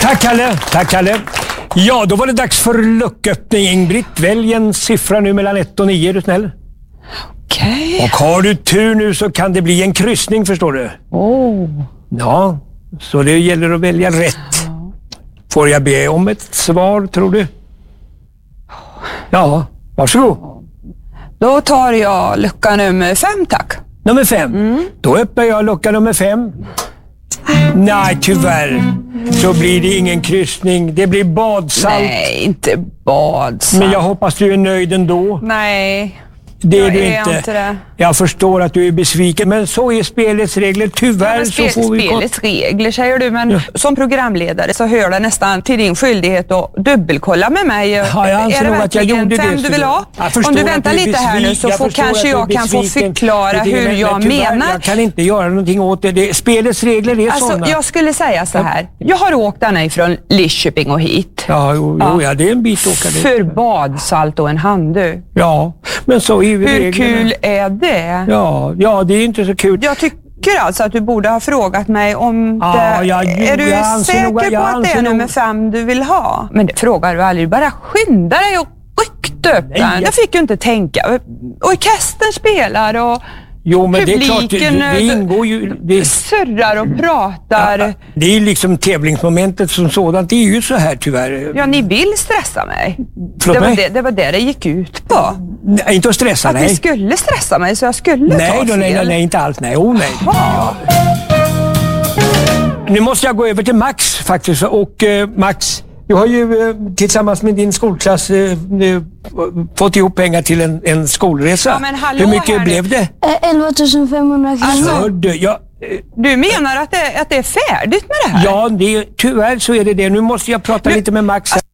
Tack Kalle, tack Kalle. Ja, då var det dags för lucköppning. Ingrid, välj en siffra nu mellan 1 och 9, är du snäll? Okej. Och har du tur nu så kan det bli en kryssning, förstår du. Ja, så det gäller att välja rätt. Får jag be om ett svar, tror du? Ja, varsågod. Då tar jag lucka nummer 5, tack. Nummer 5. Då öppnar jag lucka nummer 5. Nej, tyvärr. Så blir det ingen kryssning. Det blir badsalt. Nej, inte badsalt. Men jag hoppas du är nöjd ändå. Nej, Det är jag du är inte. det. Jag förstår att du är besviken, men så är spelets regler. Tyvärr så får vi... Spelets regler, säger du, men som programledare så hör det nästan till din skyldighet att dubbelkolla med mig. Ja, jag anser är det nog att jag verkligen gjorde det. 5 du vill ha? Om du väntar lite här nu så kanske jag kan få förklara hur jag menar. Jag kan inte göra någonting åt det. Spelets regler är sådana. Jag skulle säga så här. Jag har åkt denna ifrån Lidköping och hit. Ja, det är en bit åka dit. För badsalt och en handduk. Ja, men så är ju Hur reglerna. kul är det? Ja, det är inte så kul. Jag tycker alltså att du borde ha frågat mig om det... är du säker på att det är nummer 5 du vill ha? Men det frågar du aldrig. Bara skynda dig och ryckte upp den. Jag fick ju inte tänka. Orkestern spelar och... Jo, men publiken, det är klart, det ingår ju... surrar och pratar. Ja, det är ju liksom tävlingsmomentet som sådant. Det är ju så här tyvärr. Ja, ni vill stressa mig. Det var det gick ut på. Nej, inte att stressa, nej. Att ni skulle stressa mig så jag skulle ta fel. Nej, inte alls. Nej, nej. Ja. Nu måste jag gå över till Max faktiskt. Och Max, du har ju tillsammans med din skolklass fått ihop pengar till en skolresa. Ja, men hallå, hur mycket blev det? 11 500 kronor. Du menar att det är färdigt med det här? Ja, tyvärr så är det det. Nu måste jag prata lite med Max.